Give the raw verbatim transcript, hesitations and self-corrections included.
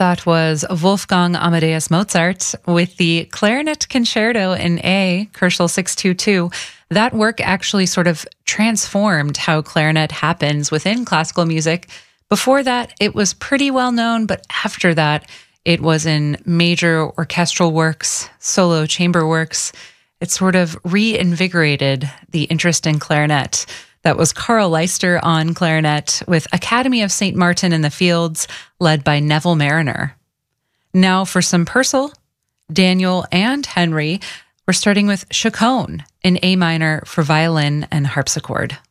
That was Wolfgang Amadeus Mozart with the Clarinet Concerto in A, Köchel six two two. That work actually sort of transformed how clarinet happens within classical music. Before that, it was pretty well known, but after that, it was in major orchestral works, solo chamber works. It sort of reinvigorated the interest in clarinet. That was Carl Leister on clarinet with Academy of Saint Martin in the Fields, led by Neville Mariner. Now for some Purcell, Daniel, and Henry, we're starting with Chaconne in A minor for violin and harpsichord.